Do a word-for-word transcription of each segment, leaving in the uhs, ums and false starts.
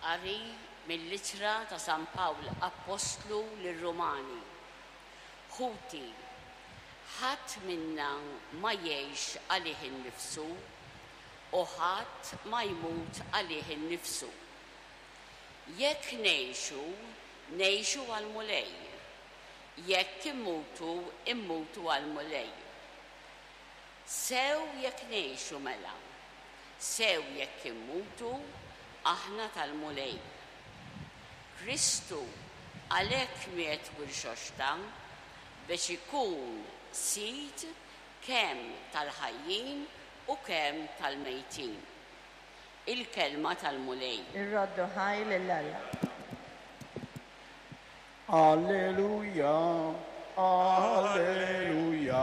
Qari mill-Ittra ta' San Pawl Apostlu lir-Rumani. Ħuti, ħadd minna ma jgħix għalih innifsu u ħadd ma jmut għalih innifsu. Jekk ngħixu, ngħixu għall-Mulej. Jekk immutu, immutu għall-Mulej. Sew jekk ngħixu mela, sew jekk immutu, aħna tal-Mulej. Kristu għalhekk miet wil-xoxta biex ikun sit kemm tal-ħajjin u kemm tal-mejtin. Il-kelma tal-Mulej. Ir-roddu ħaj lill-Alla. Alleluja, alleluja,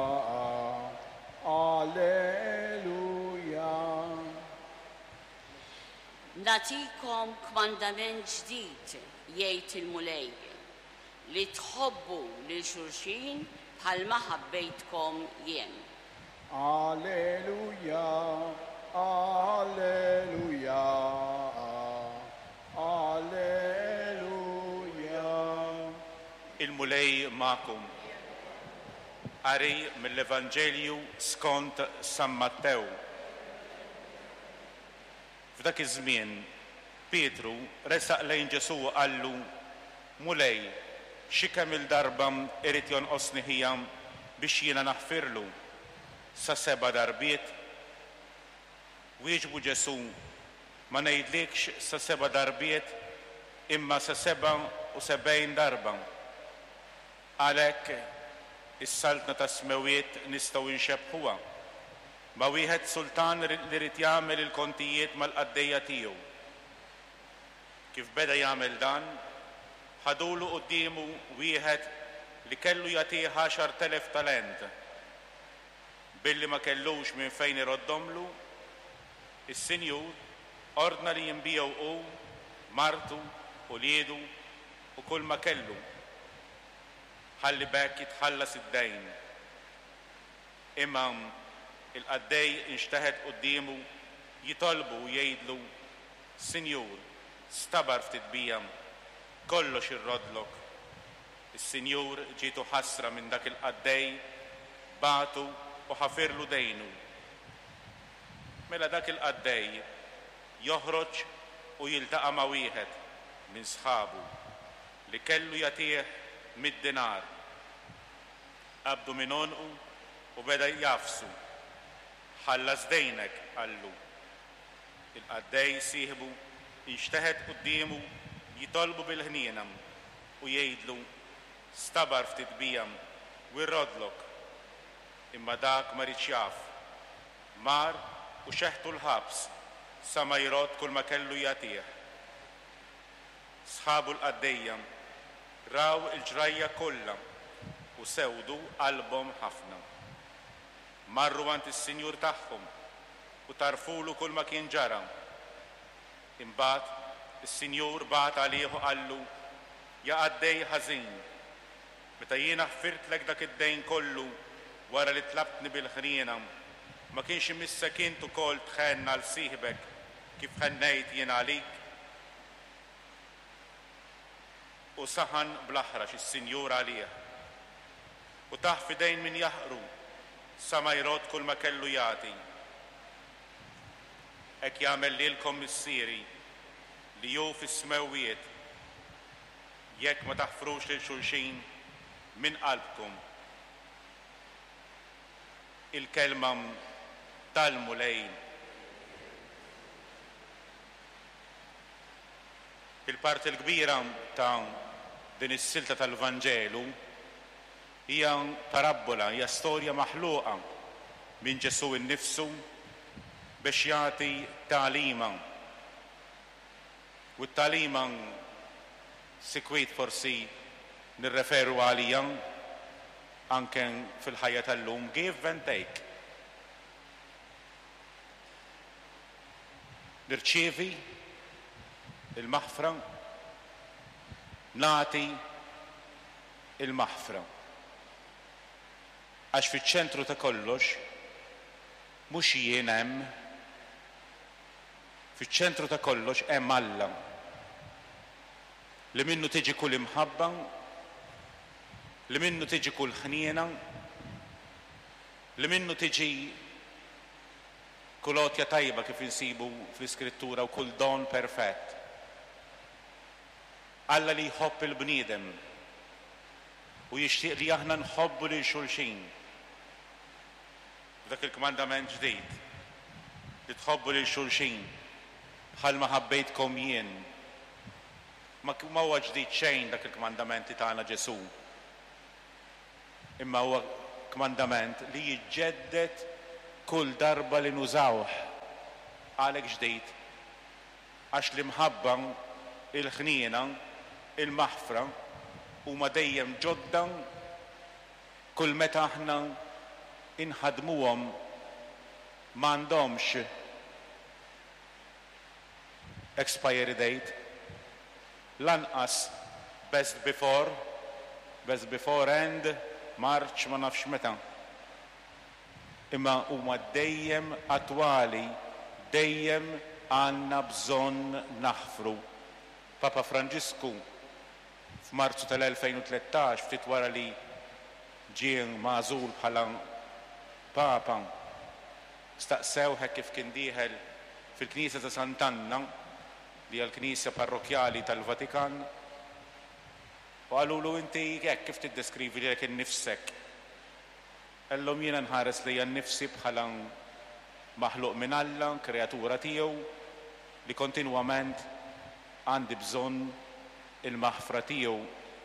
alleluja. Natikom kmandament ġdid jgħid il-Mulej li tħobbu lil xulxin bħalma ħabbejtkom jien. Alleluja, alleluja, alleluja. Il-Mulej ma'kum. Qari mill-Evanġelju skont San Mattew. F'dak iż-żmien Pietru resaq lejn Ġesu u qallu: Mulej, xi kemm il-darba irid jonqosni ħija biex jiena naħfirlu? Sa seba' darbiet? Wieġbu Ġesu: ma ngħidlekx sa seba' darbiet, imma sa seba' u sebgħin darba. Għalhekk is-saltna ta' smewiet nistgħu nxebbħuha. Ma wieħed sultan li rid jagħmel il-kontijiet mal-qaddejja tiegħu. Kif beda jagħmel dan, ħadulu qudiemu wieħed li kellu jagħtih għaxar telef talent. Billi ma kellux minn fejn iroddomlu, is-Sinjur ordna li jinbiegħu hu, martu u liedu u kull ma kellu. Ħalli bekk jitħallas id-dejn. Imma il-qaddej inxteħed qudiemu jitolbu u jgħidlu: Sinjur, stabar ftit bija, kollox irrodlok. Is-Sinjur ġietu ħasra minn dak il-qaddej, batu u ħafirlu dejnu. Mela dak il-qaddej joħroġ u jiltaqa' ma' wieħed minn sħabu li kellu jagħtih mid-dinar. Qabdu minn onqu u beda jafsu. Ħallas dejnek, qallu. Il-qaddej sieħbu inxteħed qudiemu jitolbu bil-ħniena u jgħidlu: stabar ftit bija u irrodlok. Imma dak ma ridx jaf. Mar u xeħtu l-ħabs sa ma jrod kull ma kellu jagħtih. Sħabu l-qaddejja raw il-ġrajja kollha u sewdu qalbhom ħafna. Marru għand is-Sinjur tagħhom u tarfulu kull ma kien ġara. Imbagħad is-Sinjur bagħat għalih u qallu: ja qaddej ħażin, meta jiena ħfirtlek dak id-dejn kollu wara li tlabtni bil-ħniena, ma kienx imissek int ukoll tħenna għal sieħbek kif ħennejt jiena għalik? U saħan bl-aħrax is-Sinjur għalih u taħ fidejn min jaħru sa ma jrod kull ma kellu jagħti. Hekk jagħmel lilkom missieri li ju fis-smewiet jekk ma taħfrux lil xulxin minn qalbkom. Il-kelma tal-Mulej. Il-parti l-kbira ta' din is-silta tal-Vanġelu hija parabola, hija storja maħluqa minn Ġesu innifsu biex jagħti tagħlima. U t-tagħlima sikwit forsi nirreferu għalija anke fil-ħajja tal-lum, give and take. Nirċievi il-maħfra, nagħti il-maħfra. Għax fiċ-ċentru ta' kollox mhux jien hemm, fiċ-ċentru ta' kollox hemm Alla. li minnu tiġi kull imħabba, li minnu tiġi kull ħniena, li minnu tiġi kull għotja tajba kif insibu fl-iskrittura u kull don perfett. Alla li jħobb il-bniedem u jixtieq li aħna nħobbu lil xulxin. Dak il-kmandament ġdid li tħobbu lil xulxin bħalma ħabbejtkom jien. Ma huwa ġdid xejn dak il-kmandamenti tagħna Ġesu. Imma huwa kmandament li jiġġedded kull darba li nużawh għalhekk ġdid għax l-imħabba, il-ħniena, il-maħfra huma dejjem ġodda kull meta aħna inħadmuhom m'għandhomx expiry date, lanqas best before, best before end, March ma nafx meta. Imma huma dejjem attwali, dejjem għandna bżonn naħfru. Papa Franġisku f'Marzu tal-elfejn u tlettax ftit wara li ġie magħżul bħala Papa staqsew hekk kif kien dieħel fil-Knisja ta' Sant'Anna li hija l-Knisja Parrokjali tal-Vatikan u qalulu inti hekk kif tiddeskrivi lilek innifsek. Qallhom jiena nħares lejha nnifsi bħala maħluq minn Alla, kreatura tiegħu li kontinwament għandi bżonn il-maħfra tiegħu.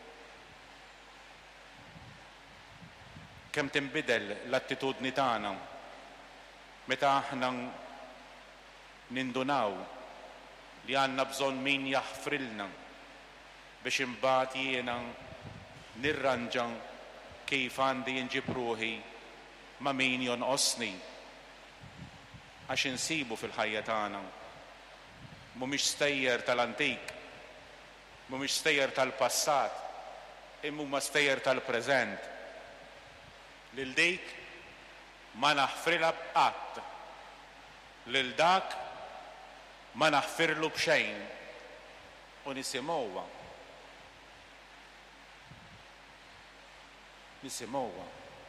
Kemm tinbidel l-attitudni tagħna meta aħna nindunaw li għandna bżonn min jaħfrilna biex imbagħad jiena nirranġa kif għandi inġib ruħi ma' min jonqosni għax insibu fil-ħajja tagħna mhumiex stejjer tal-antik, mhumiex stejjer tal-passat, imma huma stejjer tal-preżent. Lil dik ma naħfrilha b'qatt, lil dak ma naħfirlu b'xejn u nisimgħuha. Nisimgħuha.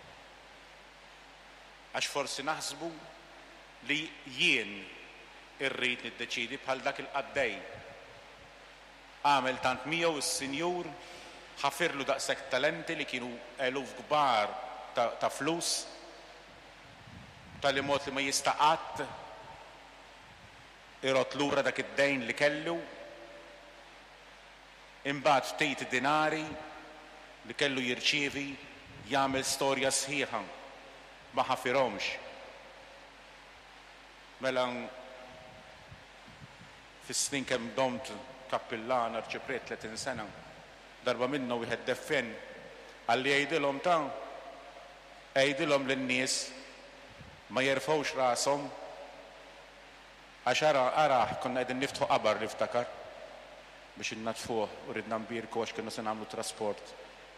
Għax forsi naħsbu li jien irrid niddeċidi bħal dak il-qaddej. Għamel tant miegħu is-Sinjur, ħafirlu daqshekk talenti li kienu eluf kbar ta', ta flus, tal-imod li ma jista' qatt irot lura dak id-dejn li kellu, imbagħad ftit dinari li kellu jirċievi jagħmel storja sħiħa ma ħafirhomx. Mela fis-snin kemm domt kappillan rċipriet tletin sena, darba minnu wieħed deffen għalli jgħidilhom ta' jgħidilhom lin-nies ma jerfgħux rashom għax ara araħ konna qegħdin niftħu qabar li ftakar biex innatfuh u ridna nbierku għax kienu se nagħmlu trasport.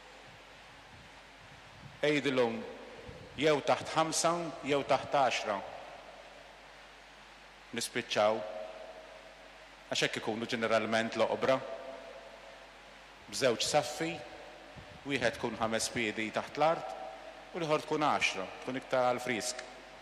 Jgħidilhom jew taħt ħamsa jew taħt għaxra nispiċċaw għax hekk ikunu ġeneralment l-oqbra b'żewġ saffi, wieħed tkun ħames piedi taħt l-art u l-ieħor tkun għaxra, tkun iktar għal frisk.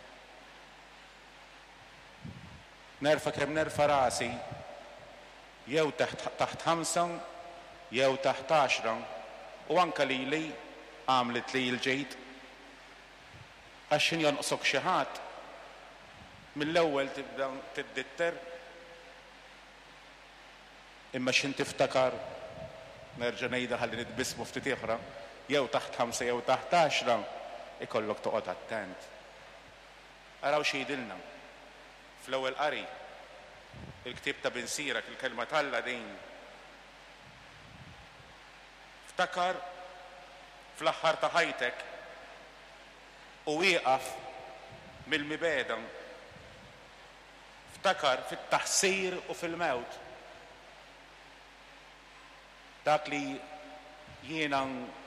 Nerfa kemm nerfa rasi jew taħt ħamsa jew taħt għaxra u anke lili għamlet li l-ġejt għax x'in jonqsok xi ħadd mill-ewwel tibda tidditter imma x'in tiftakar nerġa' ngħidha ħalli nitbissmu ftit ieħra jew taħt ħamsa jew taħt għaxra ikollok toqgħod attent. Araw xi jgħidilna fl-ewwel qari il-ktieb ta' Bin Sirak il-kelma Alla din. Ftakar fl-aħħar ta' ħajtek u wieqaf mill-mibeda. Ftakar fit-taħsir u fil-mewt. Dak li jiena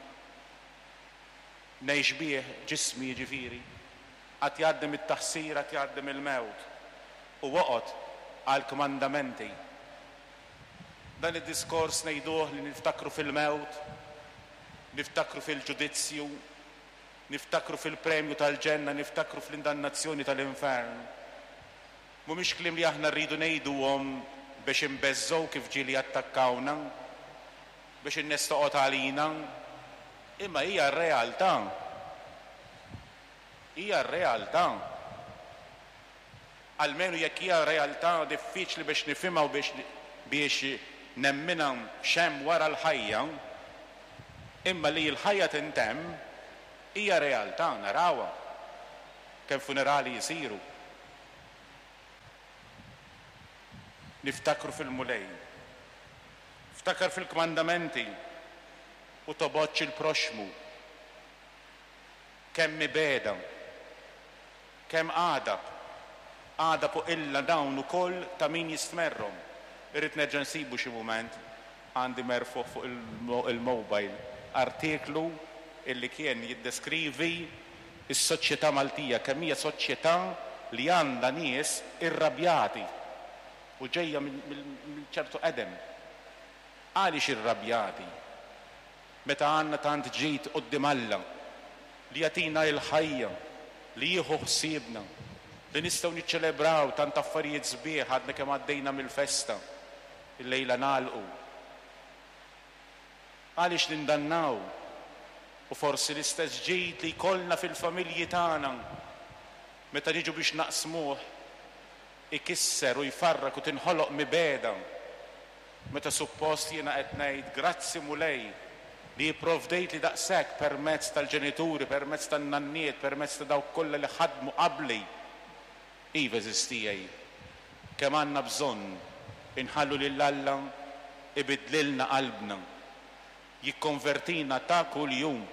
ngħix bih ġismi jiġifieri qatt jgħaddi mit-taħsir qatt jgħaddi mill-mewt u woqgħod għall-kmandamenti. Dan id-diskors ngħiduh li niftakru fil-mewt, niftakru fil-ġudizzju, niftakru fil-premju tal-ġenna, niftakru fl-indannazzjoni tal-infern. Mhumiex kliem li aħna rridu ngħiduhom biex imbeżżow kif ġieli jattakkawna, biex innestoqgħod għalina, imma hija r-realtà. Hija r-realtà. Almenu jekk hija realtà diffiċli biex nifhimha u biex biex nemmina xemm wara l-ħajja, imma li l-ħajja tintemm hija realtà narawha kemm funerali jisiru. Niftakru fil-mulej, niftakar fil-kmandamenti u toboċċ il-proxmu, kemm mibeda, kemm għada, għada fuq illa dawn ukoll ta' min jistmerrom. Irrid nerġa' nsibu xi mument għandi merfuq fuq il-mobile artiklu illi kien jiddeskrivi is-soċjetà Maltija kemm hija soċjetà li għandha nies irrabjati u ġejja minn ċertu qedem. Għaliex irrabjati? Meta għandna tant ġid quddiem Alla li jagħtina l-ħajja, li jieħu ħsiebna, li nistgħu niċċelebraw tant affarijiet sbieħ għadna kemm għaddejna mill-festa, il-lejla nagħlqu. Għaliex nindannaw u forsi l-istess ġid li jkollna fil-familji tagħna meta niġu biex naqsmuh ikisser u jfarrak u tinħoloq mibeda meta suppost jiena qed ngħid grazzi mulej li jipprovdejt li daqshekk permezz tal-ġenituri, permezz tan-nanniet, permezz ta' dawk kollha li ħadmu qabli. Iva eżistijaj, kemm għandna bżonn inħallu lil Alla ibidlilna qalbna, jikkonvertina ta' kuljum.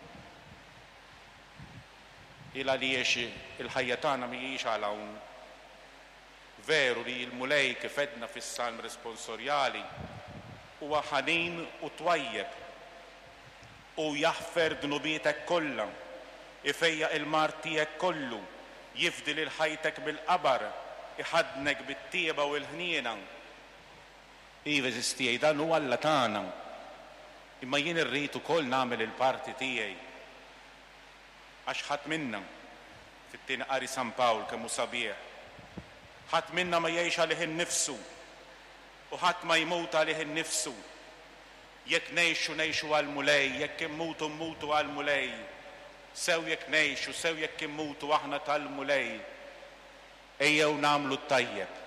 Il għaliex il-ħajja tagħna mhijiex għal hawn. Veru li l-mulej kif edna fis-salm responsorjali huwa ħanin u twajjeb u jaħfer dnubietek kollha, ifejjaq il-mart tiegħek kollu, jifdil il-ħajtek bil-qabar, iħadnek bit-tieba u l-ħniena. Iva eżistijaj, dan huwa Alla tagħna. Imma jien irrid ukoll nagħmel il-parti tiegħi. Għax ħadd minna fit-tieni qari San Pawl kemm hu sabiħ. Ħadd minna ma jgħix għalih innifsu u ħadd ma jmut għalih innifsu. Jekk ngħixu ngħixu għall-mulej, jekk immutu mmutu għall-mulej. Sew jekk ngħixu, sew jekk immutu aħna tal-mulej. Ejjew nagħmlu t-tajjeb.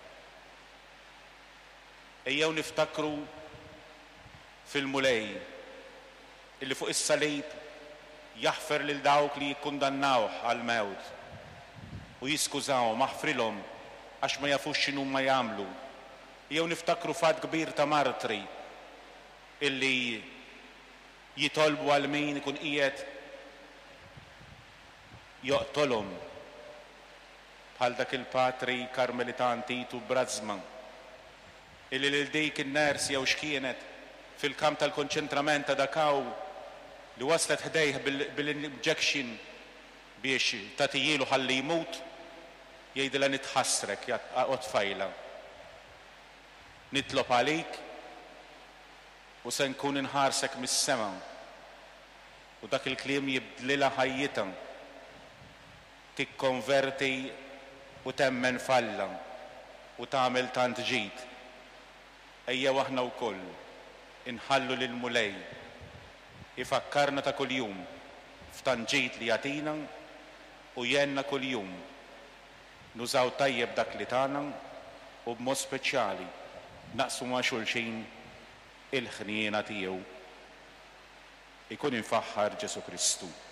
Ejjew niftakru fil-mulej illi fuq is-salib jaħfer lil dawk li jikkundannawh għall-mewt u jiskużaw maħfrilhom għax ma jafux x'inhu ma jagħmlu. Jew niftakru fat kbir ta' martri illi jitolbu għal min ikun qiegħed joqtolhom bħal dak il-patri Karmelitan Titu Brazma illi lil dik in-ners jew x'kienet fil-kamp tal-konċentrament ta' Dachau li waslet ħdejh bil-injection biex tagħtijielu ħalli jmut, jgħidilha nitħassrek jaqgħod fajla. Nitlob għalik u se nkun inħarsek mis-sema u dak il-kliem jibdlilha ħajjitha, tikkonverti u temmen falla u tagħmel tant ġid. Ejjew aħna wkoll inħallu lil mulej ifakkarna ta' kuljum f'tant ġid li jagħtina u jenna kuljum nużaw tajjeb dak li tagħna u b'mod speċjali naqsu ma' xulxin il-ħniena tiegħu. Ikun infaħħar Ġesu Kristu.